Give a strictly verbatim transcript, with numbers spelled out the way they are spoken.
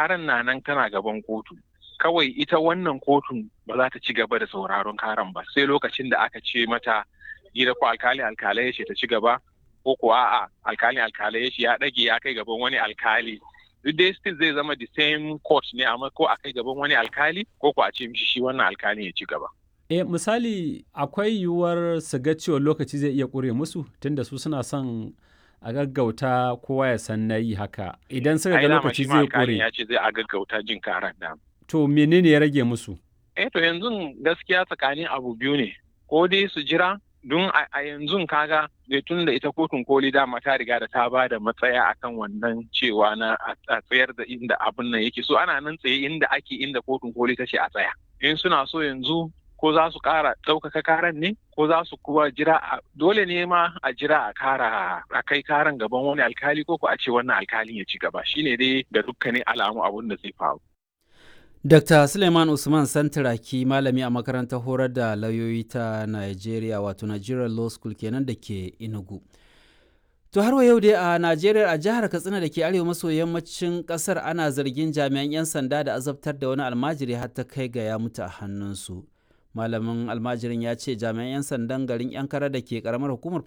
karan na nan tana gaban kotu. Kawai ita wannan kotun ba za ta ci gaba da sauraron karan ba sai lokacin da aka ce mata gida ko alkali alkalai ya ce ta ci gaba ko ko a'a alkali alkalai ya ce ya dage ya kai gaban wani alkali. Duk dai still zai zama the same court ne amma ko a kai gaban wani alkali ko ko a ce mishi shi wannan alkali ya ci gaba. Eh misali akwai yiwuwar su ga cewa lokaci zai iya ƙure musu tunda su suna son a gaggauta kowa ya san na yi haka idan suka ga lokaci zai ƙure. ya ce zai a gaggauta jin karan da. To menene ya rage musu? Eh to yanzu gaskiya tsakanin abu biyu ne ko dai su jira don a yanzu kaga tun da ita kotun koli dama ta riga da ta ba da matsaya akan wannan cewa na a tsayar da inda abin nan yake so ana nan tsaye inda ake inda kotun koli ta ce a tsaya. In suna so yanzu ko za su kara ɗaukaka karan ne ko za su kuwa jira dole ne ma a jira a kara a kai karan gaban wani alkali ko ko a ce wannan alkalin ya ci gaba shine dai ga dukkanin alamu abun da zai faru. Dokta Suleiman Usman Santiraki malami a makarantar horar da lauyoyi ta Nigeria wato Nigerian Law School kenan da ke Enugu. To har wa yau dai a Najeriya a jihar Katsina da ke arewa maso yammacin kasar ana zargin jami'an 'yan sanda da azabtar da wani almajiri har ta kai ga ya mutu a hannunsu. Malamin almajirin ya ce jami'an 'yan sandan garin 'yan kara da ke karamar hukumar